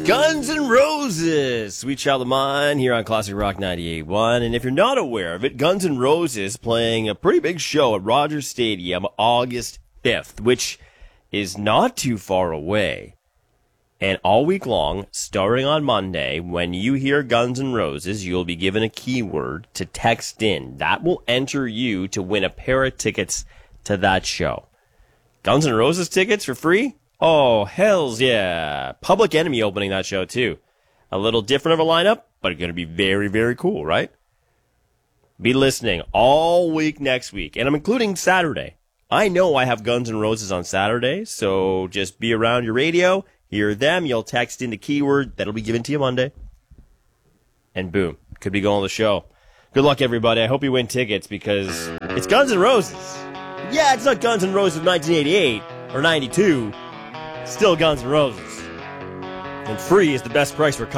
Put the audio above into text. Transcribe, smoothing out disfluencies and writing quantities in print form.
Guns N' Roses, Sweet Child of Mine, here on Classic Rock 98.1. And if you're not aware of it, Guns N' Roses playing a pretty big show at Rogers Stadium August 5th, which is not too far away. And all week long, starting on Monday, when you hear Guns N' Roses, you'll be given a keyword to text in. That will enter you to win a pair of tickets to that show. Guns N' Roses tickets for free? Oh, hells yeah. Public Enemy opening that show, too. A little different of a lineup, but it's going to be very, very cool, right? Be listening all week next week, and I'm including Saturday. I know I have Guns N' Roses on Saturday, so just be around your radio, hear them, you'll text in the keyword, that'll be given to you Monday. And boom, could be going to the show. Good luck, everybody. I hope you win tickets, because it's Guns N' Roses. Yeah, it's not Guns N' Roses of 1988 or 92. Still Guns N' Roses. And free is the best price for